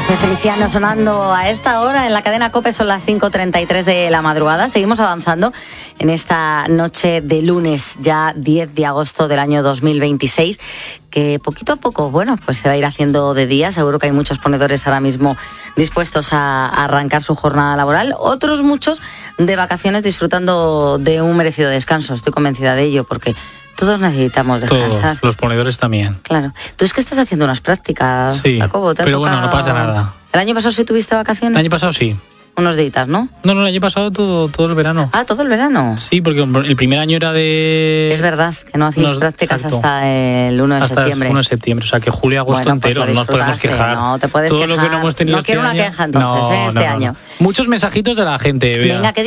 José Feliciano sonando a esta hora en la cadena COPE, son las 5:33 de la madrugada. Seguimos avanzando en esta noche de lunes, ya 10 de agosto del año 2026, que poquito a poco, bueno, pues se va a ir haciendo de día. Seguro que hay muchos ponedores ahora mismo dispuestos a arrancar su jornada laboral, otros muchos de vacaciones disfrutando de un merecido descanso. Estoy convencida de ello, porque todos necesitamos descansar. Todos, los ponedores también. Claro. Tú es que estás haciendo unas prácticas, sí, Jacobo. pero bueno, no pasa nada. ¿El año pasado sí tuviste vacaciones? El año pasado sí. Unos días, ¿no? No, el año pasado todo el verano. Ah, todo el verano. Sí, porque el primer año era de... Es verdad, que no hacéis prácticas exacto, hasta el 1 de septiembre. Hasta el 1 de septiembre, o sea que julio y agosto bueno, entero, pues no nos podemos quejar. No te puedes todo quejar. Lo que no hemos tenido no quiero este una año, queja entonces, este año. Muchos mensajitos de la gente, Bea. Venga,